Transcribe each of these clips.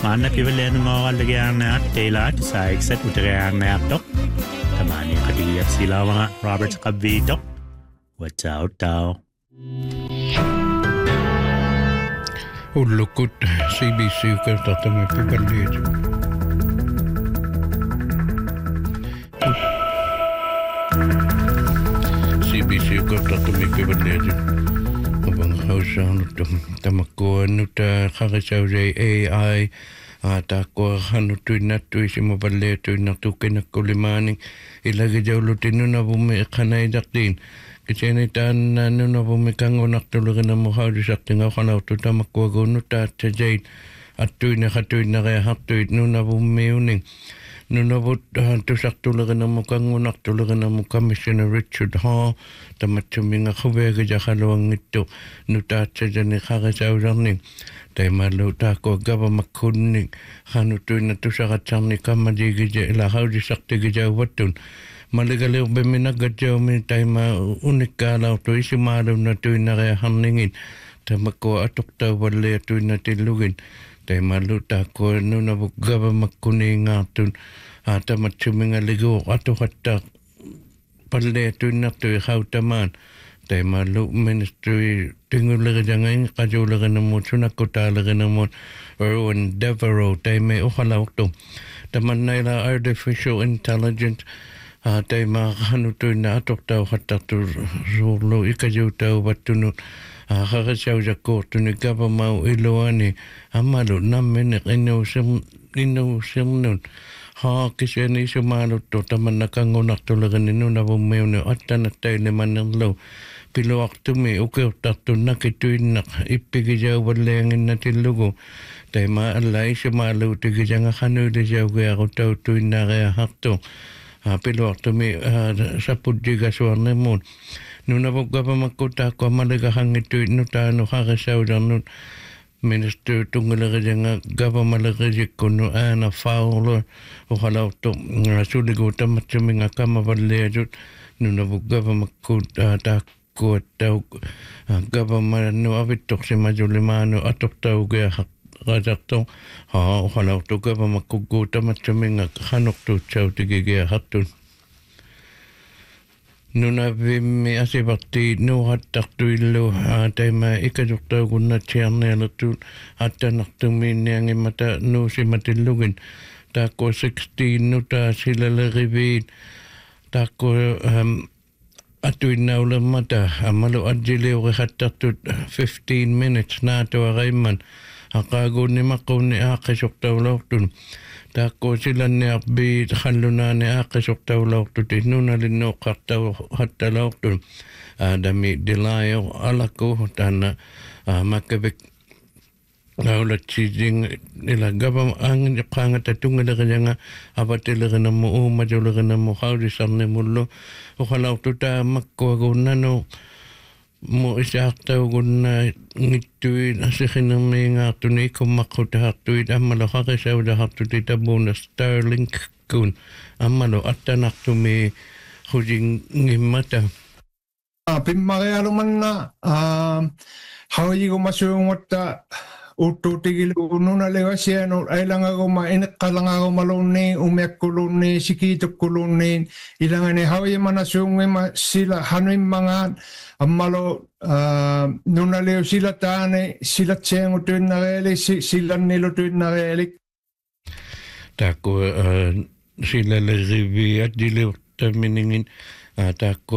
Manna pivelleen maallegiaan teilaa saikset uteriaanneatto. Tamani qadiyat silawanga Robert Qabito. Watau tau. Ullukut CBC kertatamme pivelleet. CBC kertatamme pivelleet. Abang hausannut tamakkoa nyt kharisaude AI takkoa hanutuinnattui simuvalleetuinnartukkinakkulimaani ilagijawlutinnunavumme iqanaidaqtiin kisenitaan nunavumme kangunartulurinammu haudisartingauqanautu tamakkuaguunnu taatsajain attuinaqatuinnareahartuit nunavummiuning nunavut tusartulurinammu kangunartulurinammu Commissioner Richard Hall tamatsuminga khuveegijahaluangittu nutaatsajani kharisaularning taimalu taako gavamakkunning hanutuina tusaqatsarni kammaligija ila haudisartigijauvattun maligaleubeminagatjaumi taima unikkaalautu isimaalunna tuinnareaharningin tamakko atuqtauvalleatuinna tillugin taimalu taako nunavu gavamakkuniingaartun tamatsuminga atuqatta palleatuinnartui hautamaan taimalu ministry tingulegijangain qajuleginamut sunakkutaaleginamun Erwin Devereaux taime uhalauqtu tamannaila artificial intelligence taima hanutuina atuqtau hattartu suurlu ikajutauvattunut kharisaujakkuurtuni gavamau iluani amalu nammeneq innuusiernun kiseni sumaaluttu tamanna kangunartulegini nunavummiunu attanattailemannerlu piluartumi ukeuttartu nakituinnaq ippigijauvalleanginnatillugu taima alla isumaaluutigijanga hanuulisaugiarutautuinnareahartu piluartumi sapudjigasuarnemuun nunavugavamakku maligahanngituinnu taanu kharisaudarnut Minister tungelegijanga gavamalegijikkunnu Anna Fowler uhalautu suligu tamatsuminga kamavalleajut nunavugavamakku taakkuattau gavamannu avittoqsimajulimaanu atuqtaugiaqasartu uhalautu gavamakkugu tamatsuminga hanuqtuutsautigigiyaqartun nunavimmi asivarti nuhattartuillu taima ikajurtaugunnatsiarnialertuut attanartumiinniangimmata nuusimatillugin taakko 16 nuta silaleriviit taakko atuinnaulermata amalu adjiliurihattartut 15 minutes naatuaraimman aqaaguunnimaqqunni aaqisortaulortun taakko silanniarbi khallunaani aaqisortaulortuti nunalinnuuqqartau hattalortun aadami dilayo alaku taana makkavik aulatsijing ila gavam angin qaangata tungelegijanga avatileginammu uumajuleginammu haudisarnimullu uqalaututa makkuagunnanu mu isaaqtaugunna ngittuin asiqinnermiingaartuni ikkummaqqutahartuit ammalu harisaudahartuti tabuuna Starlink kun ammalu attanartumi hujingimmata pimmarialumanna hawajigumasuungotta uttuutigilu nunalevasianu ailangaguma ineqqalangagumaloonni umiakkulunni sikiitukkulunniin ilangani hawajimanasuungima sila hanuimmangaan ammalo nunaleu sila taane silatseengutuinnareeli silannilutuinnareeli taakko silalerivi addileurtaminingin taakko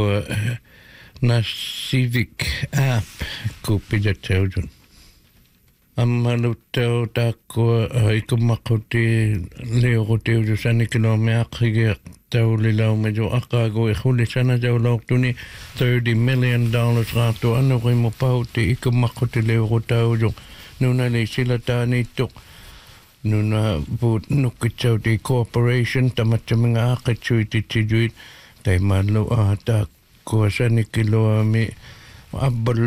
Civic app kuppidatsaudun ammaluttau taakko ikummaquti leorutiudusanikilormiaqqigiaq taulilaumeju aqaagu iqullisana jaulaortuni $30 million raatu anurimu pauti ikummaquti leorutauju nunali silataaniittuq nuna puut nukkitsauti corporation tamatsaminga aqitsuititijuit taimallu taakko sanikiloami abbal